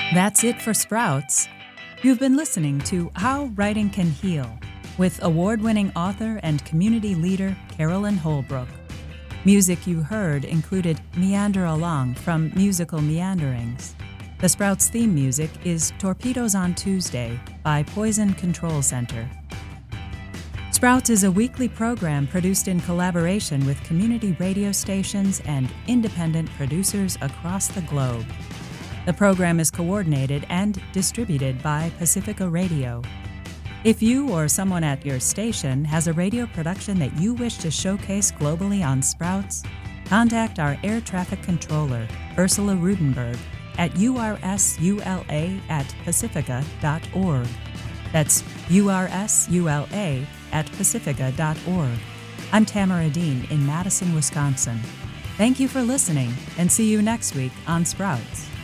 That's it for Sprouts. You've been listening to How Writing Can Heal with award-winning author and community leader Carolyn Holbrook. Music you heard included Meander Along from Musical Meanderings. The Sprouts theme music is Torpedoes on Tuesday by Poison Control Center. Sprouts is a weekly program produced in collaboration with community radio stations and independent producers across the globe. The program is coordinated and distributed by Pacifica Radio. If you or someone at your station has a radio production that you wish to showcase globally on Sprouts, contact our air traffic controller, Ursula Rudenberg, at ursula@pacifica.org. That's ursula@pacifica.org. I'm Tamara Dean in Madison, Wisconsin. Thank you for listening, and see you next week on Sprouts.